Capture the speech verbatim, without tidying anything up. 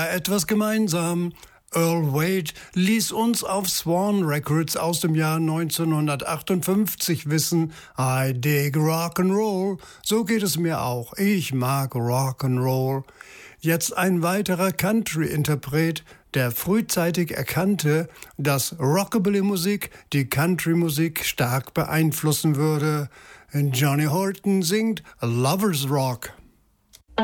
Etwas gemeinsam. Earl Wade ließ uns auf Swan Records aus dem Jahr neunzehnhundertachtundfünfzig wissen, I dig Rock'n'Roll, so geht es mir auch, ich mag Rock'n'Roll. Jetzt ein weiterer Country-Interpret, der frühzeitig erkannte, dass Rockabilly-Musik die Country-Musik stark beeinflussen würde. Johnny Horton singt Lover's Rock.